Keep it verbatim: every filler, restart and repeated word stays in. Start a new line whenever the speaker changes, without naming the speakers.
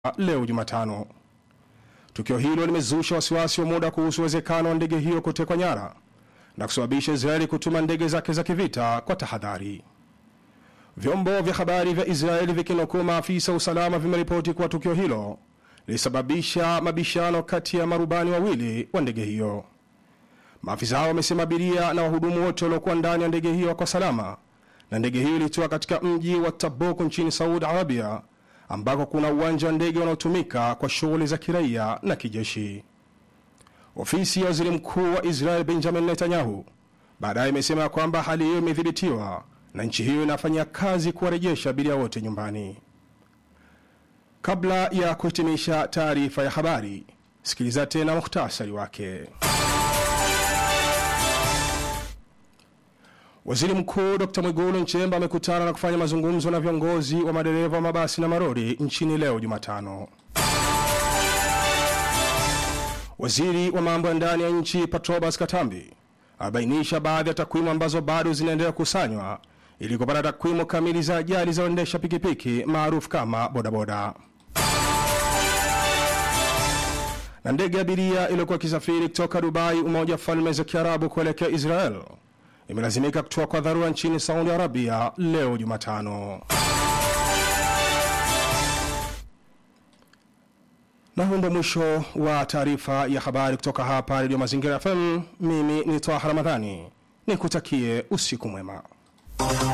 leo Jumatano. Tukio hilo limezusha wasiwasi wa muda kuhusu uwezekano wa ndege hiyo kutekwa nyara na kusababisha Israeli kutuma ndege zake za kivita kwa tahadhari. Vyombo vya habari vya Israeli vikinukuu maafisa usalama vimeripoti kuwa tukio hilo lilisababisha mabishano kati ya marubani wawili wa ndege hiyo. Maafisa hao wamesema abiria na wahudumu wote waliokuwa ndani ya ndege hiyo kwa salama, na ndege hiyo ilitua katika mji wa Tabuk nchini Saudi Arabia, ambako kuna uwanja wa ndege unaotumika kwa shughuli za kiraia na kijeshi. Ofisi ya Waziri Mkuu wa Israel Benjamin Netanyahu baadaye imesema kwamba hali hiyo imedhibitiwa na nchi hiyo inafanya kazi kuwarejesha abiria wote nyumbani. Kabla ya kuhitimisha taarifa ya habari, sikiliza tena muhtasari wake. Waziri Mkuu Doctor Mwigulu Nchemba amekutana na kufanya mazungumzo na viongozi wa madereva wa mabasi na marori nchini leo Jumatano. Waziri wa mambo ya ndani ya nchi Patrobas Katambi abainisha baadhi ya takwimu ambazo bado zinaendelea kusanywa ili kupata takwimu kamili za ajali za waendesha pikipiki maarufu kama bodaboda. Na ndege ya abiria iliyokuwa ikisafiri kutoka Dubai, Umoja wa Falme za Kiarabu, kuelekea Israel imelazimika kutua kwa dharura nchini Saudi Arabia leo Jumatano. Na huo ndio mwisho wa taarifa ya habari kutoka hapa Radio Mazingira F M. Mimi ni Twaha Ramadhani, nikutakie usiku mwema.